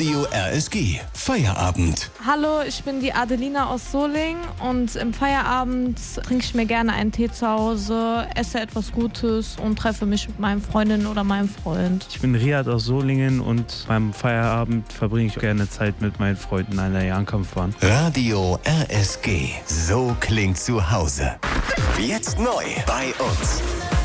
Radio RSG. Feierabend. Hallo, ich bin die Adelina aus Solingen und im Feierabend trinke ich mir gerne einen Tee zu Hause, esse etwas Gutes und treffe mich mit meinen Freundinnen oder meinem Freund. Ich bin Riyad aus Solingen und beim Feierabend verbringe ich gerne Zeit mit meinen Freunden an der Jagdkampfbahn. Radio RSG. So klingt zu Hause. Jetzt neu bei uns.